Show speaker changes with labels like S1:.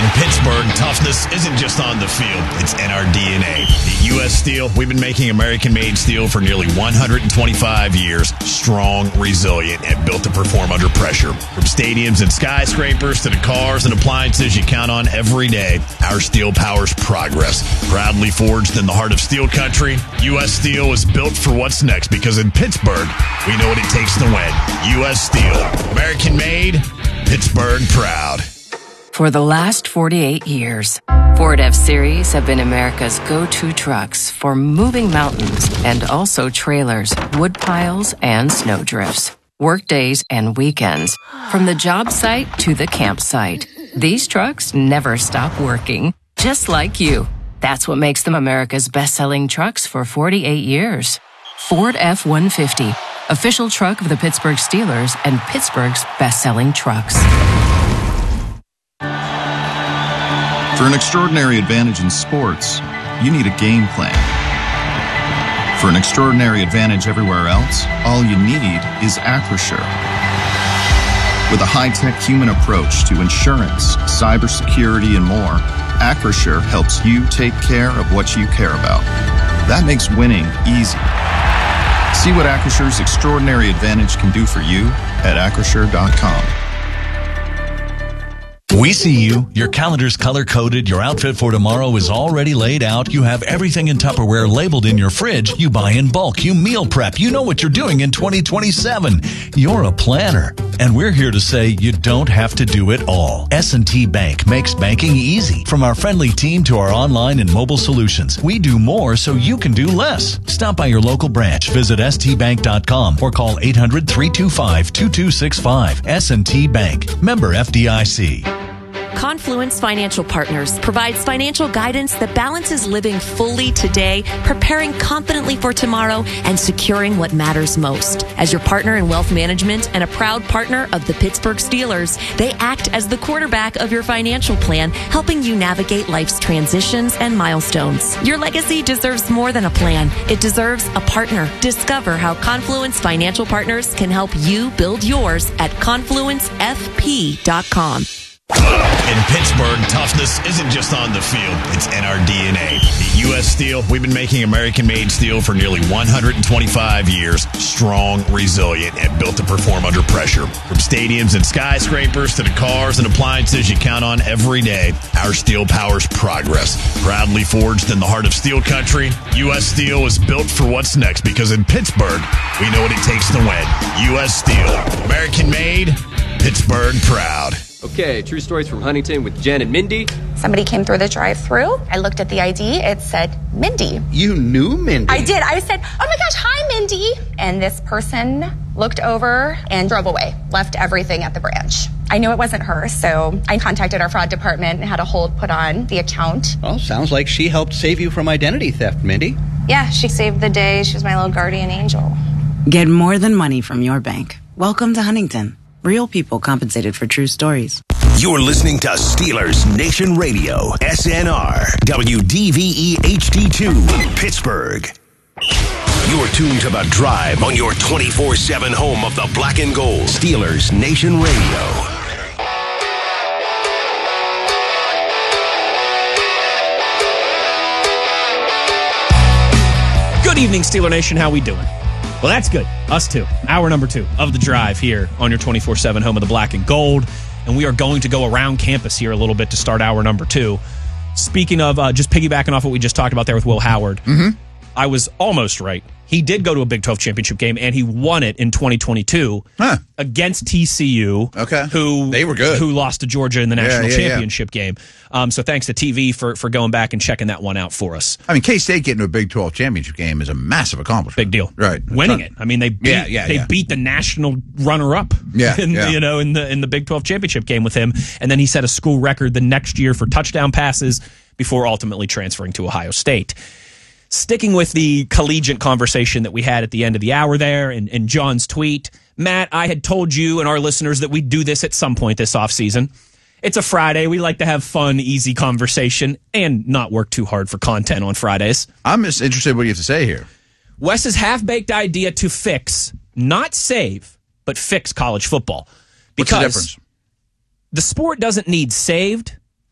S1: In Pittsburgh, toughness isn't just on the field, it's in our DNA. At U.S. Steel, we've been making American-made steel for nearly 125 years, strong, resilient, and built to perform under pressure. From stadiums and skyscrapers to the cars and appliances you count on every day, our steel powers progress. Proudly forged in the heart of steel country, U.S. Steel is built for what's next because in Pittsburgh, we know what it takes to win. U.S. Steel, American-made, Pittsburgh proud.
S2: For the last 48 years, Ford F-Series have been America's go-to trucks for moving mountains and also trailers, wood piles, and snow drifts. Work days and weekends, from the job site to the campsite. These trucks never stop working, just like you. That's what makes them America's best-selling trucks for 48 years. Ford F-150, official truck of the Pittsburgh Steelers and Pittsburgh's best-selling trucks.
S3: For an extraordinary advantage in sports, you need a game plan. For an extraordinary advantage everywhere else, all you need is Acrisure. With a high-tech human approach to insurance, cybersecurity, and more, Acrisure helps you take care of what you care about. That makes winning easy. See what Acrisure's extraordinary advantage can do for you at Acrisure.com.
S4: We see you. Your calendar's color-coded. Your outfit for tomorrow is already laid out. You have everything in Tupperware labeled in your fridge. You buy in bulk. You meal prep. You know what you're doing in 2027. You're a planner. And we're here to say you don't have to do it all. S&T Bank makes banking easy. From our friendly team to our online and mobile solutions, we do more so you can do less. Stop by your local branch. Visit stbank.com or call 800-325-2265. S&T Bank. Member FDIC.
S5: Confluence Financial Partners provides financial guidance that balances living fully today, preparing confidently for tomorrow, and securing what matters most. As your partner in wealth management and a proud partner of the Pittsburgh Steelers, they act as the quarterback of your financial plan, helping you navigate life's transitions and milestones. Your legacy deserves more than a plan. It deserves a partner. Discover how Confluence Financial Partners can help you build yours at confluencefp.com.
S1: In Pittsburgh, toughness isn't just on the field, it's in our DNA. At U.S. Steel, we've been making American-made steel for nearly 125 years, strong, resilient, and built to perform under pressure. From stadiums and skyscrapers to the cars and appliances you count on every day, our steel powers progress. Proudly forged in the heart of steel country, U.S. Steel is built for what's next because in Pittsburgh, we know what it takes to win. U.S. Steel, American-made, Pittsburgh proud.
S6: Okay, true stories from Huntington with Jen and Mindy.
S7: Somebody came through the drive-thru. I looked at the ID. It said Mindy.
S8: You knew Mindy?
S7: I did. I said, oh my gosh, hi, Mindy. And this person looked over and drove away, left everything at the branch. I knew it wasn't her, so I contacted our fraud department and had a hold put on the account.
S8: Well, sounds like she helped save you from identity theft, Mindy.
S7: Yeah, she saved the day. She was my little guardian angel.
S9: Get more than money from your bank. Welcome to Huntington. Real people compensated for true stories.
S10: You're listening to Steelers Nation Radio, SNR, WDVE HD2, Pittsburgh. You're tuned to The Drive on your 24/7 home of the black and gold. Steelers Nation Radio.
S11: Good evening, Steeler Nation. How we doing? Well, that's good. Us too. Hour number 2 of The Drive here on your 24/7 home of the black and gold. And we are going to go around campus here a little bit to start hour number 2. Speaking of just piggybacking off what we just talked about there with Will Howard, I was almost right. He did go to a Big 12 championship game, and he won it in 2022 against TCU, who
S8: they were good,
S11: who lost to Georgia in the national championship game. So thanks to TV for going back and checking that one out for us.
S12: I mean, K-State getting to a Big 12 championship game is a massive accomplishment.
S11: Big deal,
S12: right?
S11: Winning it. I mean, they beat the national runner-up. In the Big 12 championship game with him, and then he set a school record the next year for touchdown passes before ultimately transferring to Ohio State. Sticking with the collegiate conversation that we had at the end of the hour there and John's tweet, Matt, I had told you and our listeners that we'd do this at some point this offseason. It's a Friday. We like to have fun, easy conversation and not work too hard for content on Fridays.
S12: I'm just interested in what you have to say here.
S11: Wes's half-baked idea to fix, not save, but fix college football.
S12: What's the difference?
S11: The sport doesn't need saved.